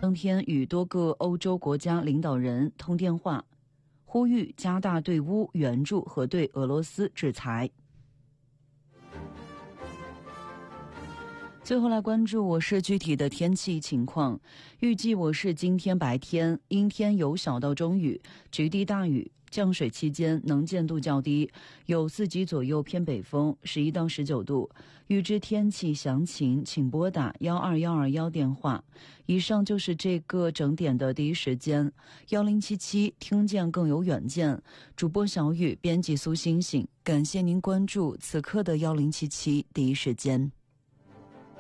当天与多个欧洲国家领导人通电话，呼吁加大对乌援助和对俄罗斯制裁。最后来关注我市具体的天气情况，预计我市今天白天阴天有小到中雨，局地大雨，降水期间能见度较低，有4级左右偏北风，11到19度。预知天气详情请拨打12121电话。以上就是这个整点的第一时间，1077听见更有远见。主播小雨，编辑苏星星，感谢您关注此刻的1077第一时间。